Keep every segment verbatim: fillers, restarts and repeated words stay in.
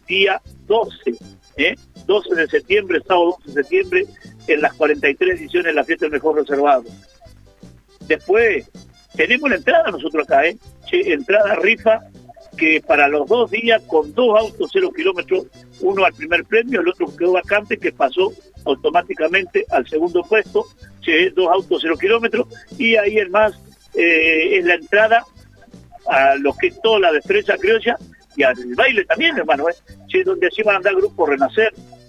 día doce, ¿eh? doce de septiembre, sábado doce de septiembre, en las cuarenta y tres ediciones de la fiesta del mejor reservado. Después, tenemos la entrada nosotros acá, ¿eh? Che, entrada rifa, que para los dos días, con dos autos cero kilómetros, uno al primer premio, el otro quedó vacante, que pasó automáticamente al segundo puesto, che, dos autos cero kilómetros, y ahí el más eh, es la entrada a lo que es toda la destreza criolla, y al baile también, hermano, ¿eh? Che, donde allí van a andar Grupo Renacer,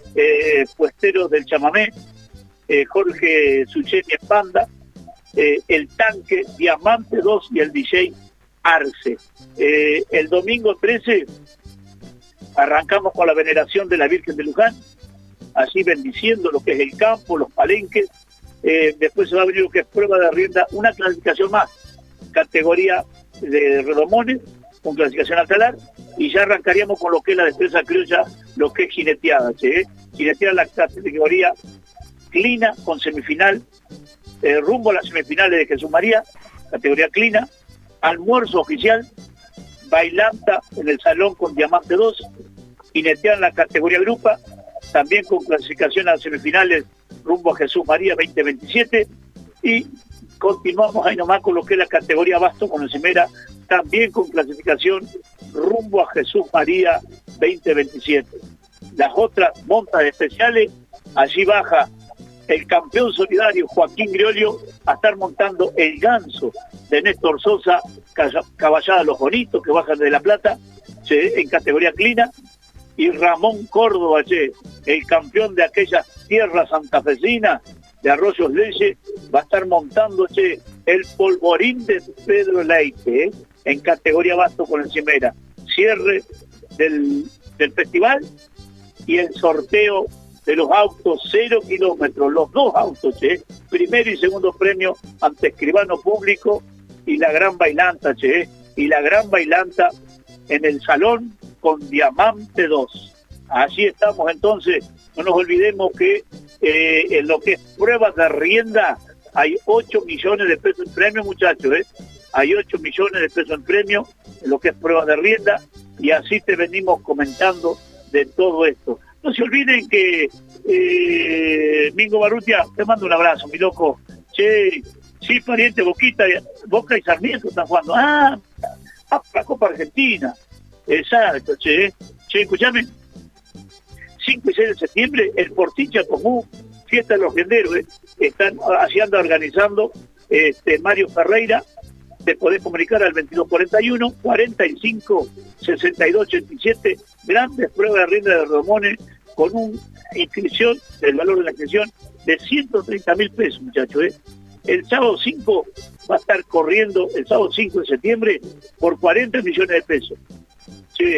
eh, Puesteros del Chamamé, eh, Jorge Sucheni Espanda, eh, El Tanque, Diamante dos y el D J Arce. Eh, el domingo trece arrancamos con la veneración de la Virgen de Luján, así bendiciendo lo que es el campo, los palenques. Eh, después se va a venir lo que es prueba de rienda, una clasificación más, categoría de redomones, con clasificación altalar, y ya arrancaríamos con lo que es la destreza criolla, lo que es jineteada, ¿sí? Jineteada la categoría clina, con semifinal, eh, rumbo a las semifinales de Jesús María, categoría clina, almuerzo oficial, bailanta en el salón con Diamante dos, jineteada en la categoría grupa, también con clasificación a las semifinales rumbo a Jesús María veinte veintisiete, y continuamos ahí nomás con lo que es la categoría basto con encimera, también con clasificación rumbo a Jesús María veinte veintisiete. Las otras montas especiales, allí baja el campeón solidario Joaquín Griolio a estar montando el ganso de Néstor Sosa, caballada Los Bonitos, que bajan de La Plata, che, en categoría clina, y Ramón Córdoba, che, el campeón de aquellas tierras santafesinas de Arroyos Leyes, va a estar montando, che, el polvorín de Pedro Leite, eh, en categoría basto con encimera. Cierre del, del festival y el sorteo de los autos cero kilómetros, los dos autos, che, primero y segundo premio ante escribano público, y la gran bailanta, che, y la gran bailanta en el salón con Diamante dos. Así estamos entonces, no nos olvidemos que eh, en lo que es pruebas de rienda hay ocho millones de pesos en premio, muchachos, ¿eh? Hay ocho millones de pesos en premio en lo que es pruebas de rienda, y así te venimos comentando de todo esto. No se olviden que eh, Mingo Barrutia, te mando un abrazo, mi loco. Che, sí, pariente, Boquita, Boca y Sarmiento están jugando. Ah, ah la Copa Argentina. Exacto, che. Che, escuchame. cinco y seis de septiembre, el Portincha Común, fiesta de los rienderos, ¿eh? Están así anda organizando este Mario Ferreira. Te podés comunicar al veintidós cuarenta y uno, cuarenta y cinco, sesenta y dos ochenta y siete, grandes pruebas de rienda de redomones con una inscripción, el valor de la inscripción de ciento treinta mil pesos, muchachos, ¿eh? El sábado cinco va a estar corriendo, el sábado cinco de septiembre, por cuarenta millones de pesos. Sí.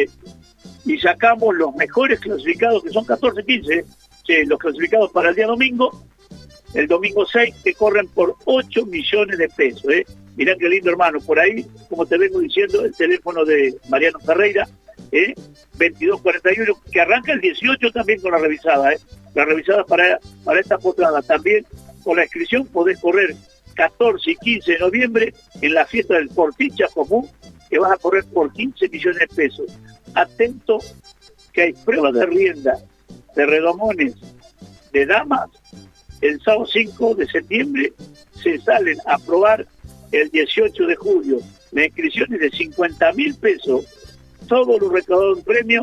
Y sacamos los mejores clasificados, que son catorce, quince, ¿eh? Sí, los clasificados para el día domingo, el domingo seis, que corren por ocho millones de pesos, ¿eh? Mirá qué lindo, hermano. Por ahí, como te vengo diciendo, el teléfono de Mariano Ferreira, ¿eh? veintidós cuarenta y uno, que arranca el dieciocho también con la revisada, ¿eh? La revisada para, para esta potrada. También con la inscripción podés correr catorce y quince de noviembre en la fiesta del Portincha Común, que vas a correr por quince millones de pesos. Atento que hay pruebas de rienda, de redomones, de damas. El sábado cinco de septiembre se salen a probar el dieciocho de julio. La inscripción es de cincuenta mil pesos. Todo lo recaudado en premio.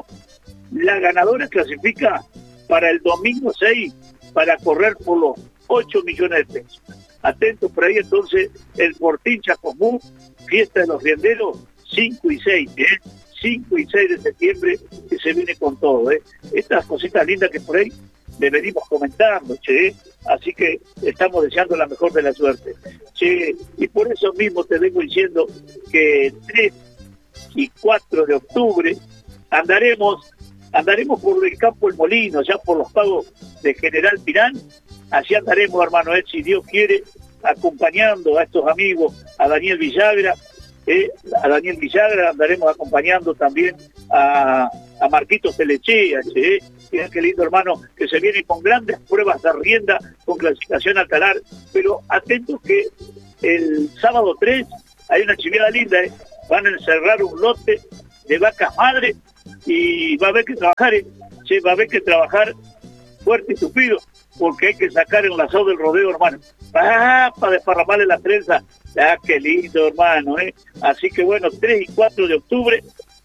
La ganadora clasifica para el domingo seis para correr por los ocho millones de pesos. Atentos por ahí entonces, el Portincha Común, fiesta de los rienderos, cinco y seis, ¿eh? cinco y seis de septiembre, que se viene con todo, ¿eh? Estas cositas lindas que por ahí le venimos comentando, che, así que estamos deseando la mejor de la suerte, che, y por eso mismo te vengo diciendo que tres y cuatro de octubre andaremos andaremos por el campo El Molino, ya por los pagos de General Pirán. Así andaremos, hermano, eh, si Dios quiere, acompañando a estos amigos, a Daniel Villagra, eh, a Daniel Villagra, andaremos acompañando también a, a Marquitos Telechea, eh, miren qué lindo, hermano, que se viene con grandes pruebas de rienda, con clasificación altalar, pero atentos que el sábado tres hay una chiviada linda, eh, van a encerrar un lote de vacas madre y va a haber que trabajar, ¿eh? Sí, va a haber que trabajar fuerte y tupido, porque hay que sacar el lazo del rodeo, hermano, ah, para desparramarle la trenza. Ah, qué lindo, hermano, ¿eh? Así que bueno, tres y cuatro de octubre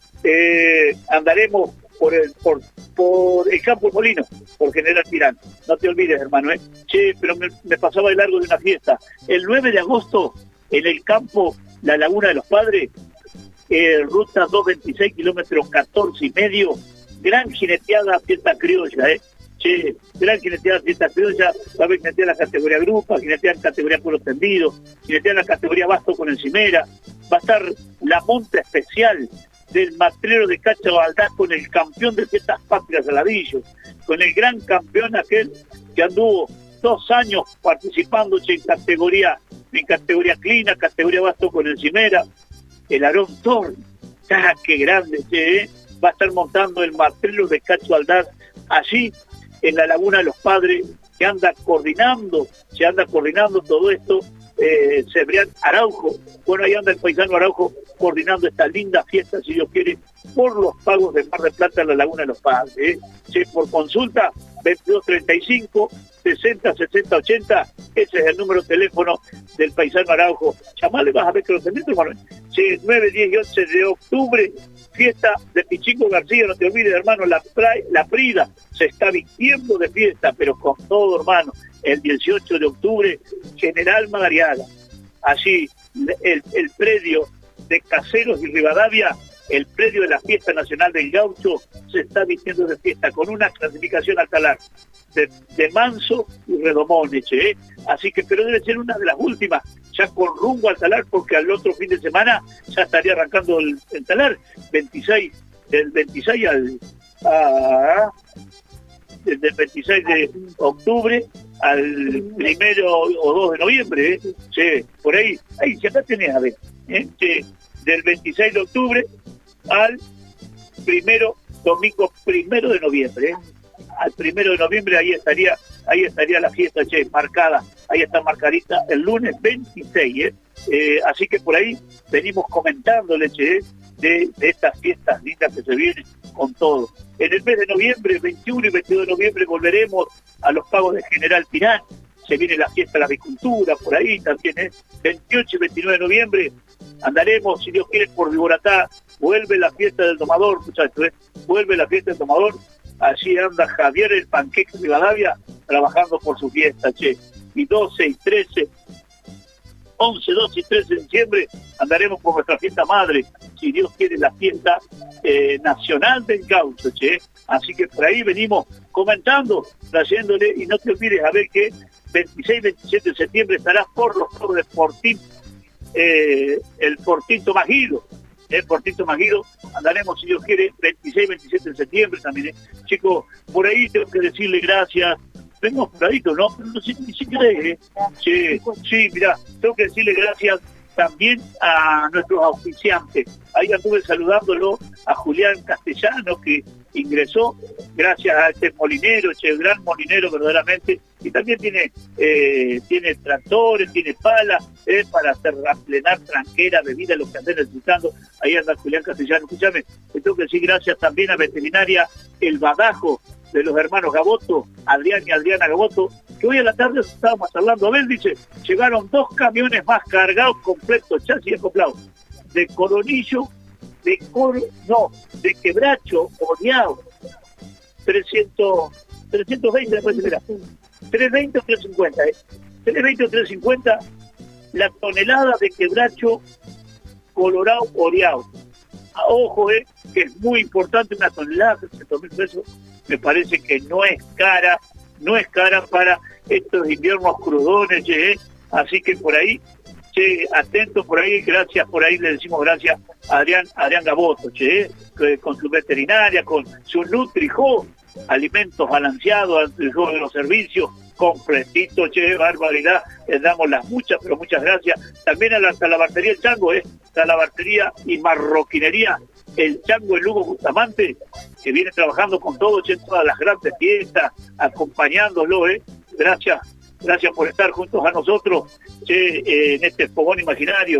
eh, andaremos por el por, por el Campo Molino, por General Pirán. No te olvides, hermano, ¿eh? Sí, pero me, me pasaba de largo de una fiesta. El nueve de agosto, en el campo La Laguna de los Padres, eh, ruta doscientos veintiséis, kilómetros catorce y medio, gran jineteada, fiesta criolla, ¿eh? Sí, gran jineteada, fiesta criolla, va a haber jineteada en la categoría grupa, jineteada en categoría puro tendido, jineteada en la categoría basto con encimera, va a estar la monta especial del matrero de Cacha Valdás con el campeón de fiestas patrias de Lavillo, con el gran campeón aquel que anduvo dos años participando che, en categoría en categoría clina, categoría basto con encimera, el Aarón Torres. ¡Ah, qué grande! Che, ¿eh? Va a estar montando el matrero de Cacha Valdás allí en la Laguna de los Padres, que anda coordinando, se anda coordinando todo esto, eh, Cebrián Araujo, bueno, ahí anda el paisano Araujo coordinando esta linda fiesta, si Dios quiere, por los pagos de Mar del Plata en la Laguna de los Padres, ¿eh? Sí, por consulta, veintidós treinta y cinco, sesenta, sesenta, ochenta, ese es el número de teléfono del paisano Araujo. Llamale, vas a ver que lo tenés, hermano. Sí, nueve, diez y once de octubre, fiesta de Pichingo García, no te olvides, hermano, la, la Prida se está vistiendo de fiesta, pero con todo, hermano. El dieciocho de octubre, General Madariaga, allí el, el predio de Caseros y Rivadavia, el predio de la Fiesta Nacional del Gaucho, se está vistiendo de fiesta con una clasificación al talar de, de Manso y Redomoneche, ¿eh? Así que, pero debe ser una de las últimas, ya con rumbo al talar, porque al otro fin de semana ya estaría arrancando el, el talar, veintiséis, del veintiséis al a, del veintiséis de octubre al primero o dos de noviembre, ¿eh? Sí, por ahí, ahí ya acá tenés, a ver, ¿eh? Sí, del veintiséis de octubre al primero, domingo primero de noviembre, ¿eh? Al primero de noviembre ahí estaría, ahí estaría la fiesta, che, marcada, ahí está marcadita el lunes veintiséis, ¿eh? Eh, así que por ahí venimos comentándole, che, de, de estas fiestas lindas que se vienen con todo. En el mes de noviembre, veintiuno y veintidós de noviembre, volveremos a los pagos de General Pirán, se viene la fiesta de la avicultura, por ahí también, ¿eh? veintiocho y veintinueve de noviembre, andaremos, si Dios quiere, por Viboratá, vuelve la fiesta del domador, muchachos, ¿eh? Vuelve la fiesta del domador, allí anda Javier el Panqueque Rivadavia, trabajando por su fiesta, che, y doce y trece, once, doce y trece de diciembre, andaremos por nuestra fiesta madre, si Dios quiere, la fiesta eh, nacional del Gaucho, che, así que por ahí venimos comentando, trayéndole, y no te olvides, a ver que veintiséis y veintisiete de septiembre estarás por los foros de Fortín, eh, el Fortín Tomagido, el Fortín Tomagido, andaremos, si Dios quiere, veintiséis y veintisiete de septiembre también, ¿eh? Chicos, por ahí tengo que decirle gracias, vengo apuradito, ¿no? Pero no sé ni siquiera, ¿eh? Sí, sí, mirá, tengo que decirle gracias también a nuestros auspiciantes. Ahí anduve saludándolo a Julián Castellano, que ingresó gracias a este molinero, este gran molinero verdaderamente, y también tiene eh, tiene tractores, tiene palas, eh, para hacer plenar tranquera, bebida, lo que anden necesitando. Ahí anda Julián Castellano. Escúchame, te tengo que decir gracias también a Veterinaria El Badajo, de los hermanos Gaboto, Adrián y Adriana Gaboto, que hoy a la tarde estábamos hablando. A ver, dice, llegaron dos camiones más cargados, completos, chasis y acoplados, de Coronillo, de Coro, no, de Quebracho, Oreado, trescientos, trescientos veinte, después se verá, trescientos veinte o trescientos cincuenta, ¿eh? trescientos veinte o trescientos cincuenta, la tonelada de Quebracho, Colorado, Oreado. Ah, ojo, eh, que es muy importante, una tonelada, trescientos mil pesos, me parece que no es cara, no es cara para estos inviernos crudones, che, ¿eh? Así que por ahí, che, atento por ahí, gracias, por ahí le decimos gracias a Adrián, Adrián Gaboto, che, ¿eh? Con su veterinaria, con su Nutrijo, alimentos balanceados, Nutrijo de los servicios, completito, che, barbaridad, les damos las muchas, pero muchas gracias. También a la Talabartería El Chango, ¿eh? Talabartería y Marroquinería El Chango, el Lugo Bustamante, que viene trabajando con todos en todas las grandes fiestas, acompañándolo, ¿eh? Gracias, gracias por estar juntos a nosotros, che, eh, en este fogón imaginario.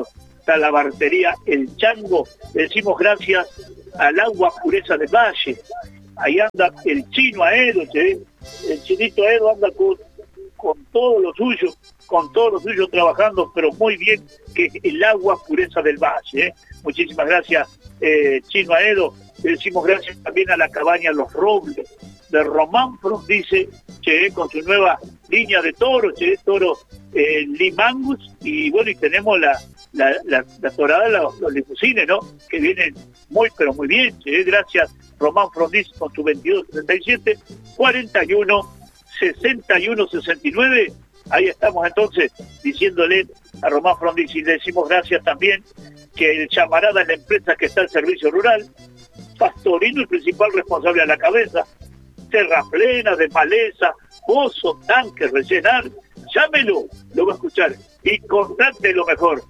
hasta la bartería El Chango. Le decimos gracias al agua pureza del Valle. Ahí anda el chino Aedo, che. El chinito Aedo anda con, con todo lo suyo, con todo lo suyo trabajando, pero muy bien, que es el agua pureza del Valle. ¿eh? Muchísimas gracias, eh, chino Aedo. Le decimos gracias también a la cabaña Los Robles, de Román Frondice, che, con su nueva línea de toros, che, toro eh, Limangus, y bueno, y tenemos la, la, la, la torada, los, los limusines, ¿no? Que vienen muy, pero muy bien, che, gracias Román Frondice con su veintidós setenta y siete, cuarenta y uno, sesenta y uno, sesenta y nueve, ahí estamos entonces diciéndole a Román Frondice, y le decimos gracias también que el Chamarada es la empresa que está al servicio rural, Pastorino el principal responsable a la cabeza, terra plena de maleza, pozo, tanque, rellenar, llámelo, lo va a escuchar y contate lo mejor.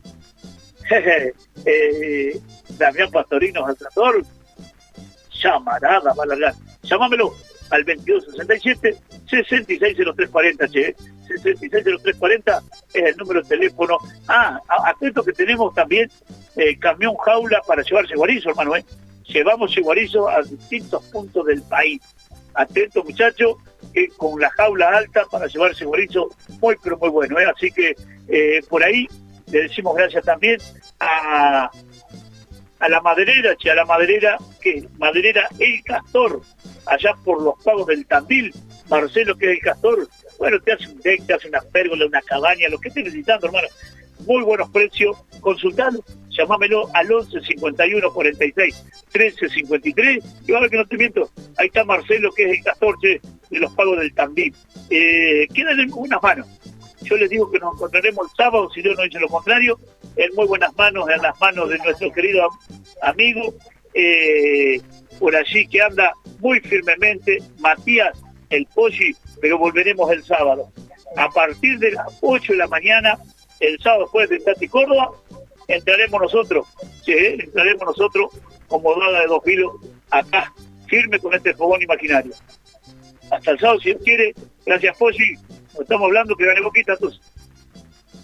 eh, Damián Pastorino al trator, Chamarada, va a largar, llámamelo al veintidós sesenta y siete, sesenta y seis cero tres cuarenta, che, sesenta y seis cero tres cuarenta es el número de teléfono. Ah, atento que tenemos también eh, camión jaula para llevarse guarizo, hermano, eh. Llevamos guarizo a distintos puntos del país. Atento, muchachos, que con la jaula alta para llevarse guarizo, muy, pero muy bueno, ¿eh? Así que eh, por ahí le decimos gracias también a, a la maderera, che, a la maderera, que maderera El Castor, allá por los pagos del Tandil, Marcelo, que es El Castor, bueno, te hace un deck, te hace una pérgola, una cabaña, lo que estés necesitando, hermano. Muy buenos precios, consultalo, llamámelo al once cincuenta y uno cuarenta y seis trece cincuenta y tres, y va a ver que no te miento, ahí está Marcelo, que es El Castor, che, de los pagos del Tandil. Eh, quedan en buenas manos. Yo les digo que nos encontraremos el sábado, si Dios no dice lo contrario, en muy buenas manos, en las manos de nuestro querido amigo, eh, por allí que anda muy firmemente, Matías el Polli, pero volveremos el sábado. A partir de las ocho de la mañana, el sábado después de Tati Córdoba, entraremos nosotros, sí, entraremos nosotros como dada de dos filos, acá, firme con este fogón imaginario. Hasta el sábado, si Dios quiere. Gracias, Polli. Nos estamos hablando, que gane boquita, entonces.